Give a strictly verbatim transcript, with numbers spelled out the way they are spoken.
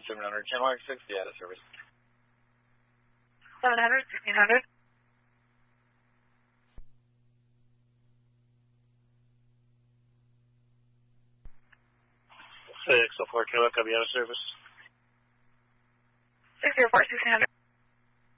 seven hundred, channel X sixty out of service. seven hundred, sixteen hundred. six oh four, Quebec, I'll be out of service. six zero four, sixteen hundred.